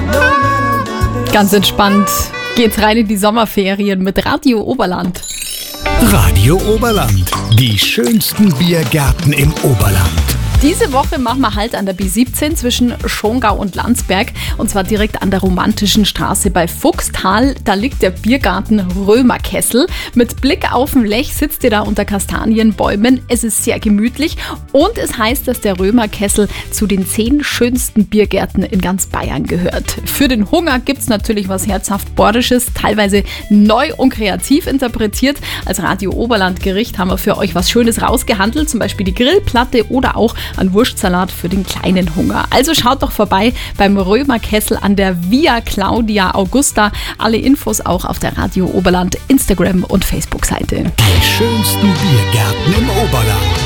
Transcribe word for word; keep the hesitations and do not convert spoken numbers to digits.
Ganz entspannt geht's rein in die Sommerferien mit Radio Oberland. Radio Oberland, die schönsten Biergärten im Oberland. Diese Woche machen wir Halt an der B siebzehn zwischen Schongau und Landsberg, und zwar direkt an der Romantischen Straße bei Fuchstal. Da liegt der Biergarten Römerkessel. Mit Blick auf den Lech sitzt ihr da unter Kastanienbäumen. Es ist sehr gemütlich und es heißt, dass der Römerkessel zu den zehn schönsten Biergärten in ganz Bayern gehört. Für den Hunger gibt es natürlich was herzhaft Bordisches, teilweise neu und kreativ interpretiert. Als Radio Oberland Gericht haben wir für euch was Schönes rausgehandelt, zum Beispiel die Grillplatte oder auch ein Wurstsalat für den kleinen Hunger. Also schaut doch vorbei beim Römerkessel an der Via Claudia Augusta. Alle Infos auch auf der Radio Oberland Instagram- und Facebook-Seite. Die schönsten Biergärten im Oberland.